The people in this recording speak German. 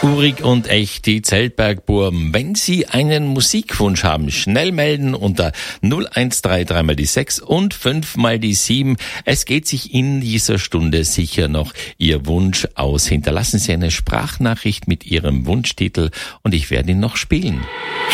Urig und echt, die Zeltbergburm. Wenn Sie einen Musikwunsch haben, schnell melden unter 0133 mal die 6 und 5 mal die 7. Es geht sich in dieser Stunde sicher noch Ihr Wunsch aus. Hinterlassen Sie eine Sprachnachricht mit Ihrem Wunschtitel und ich werde ihn noch spielen.